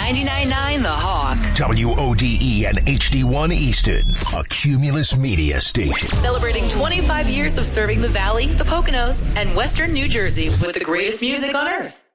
99.9 The Hawk. WODE and HD1 Easton, a Cumulus Media station. Celebrating 25 years of serving the Valley, the Poconos, and Western New Jersey with the greatest music on earth.